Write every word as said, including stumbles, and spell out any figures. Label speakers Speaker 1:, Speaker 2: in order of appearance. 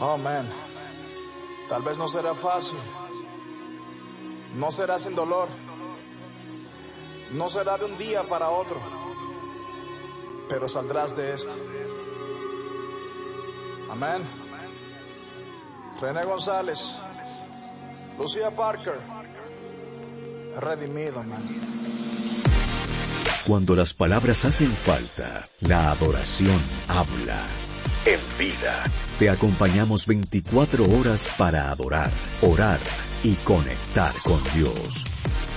Speaker 1: Oh, man. Tal vez no será fácil. No será sin dolor. No será de un día para otro. Pero saldrás de esto. Amén. René González. Lucía Parker. Redimido, man.
Speaker 2: Cuando las palabras hacen falta, la adoración habla. En vida, te acompañamos veinticuatro horas para adorar, orar y conectar con Dios.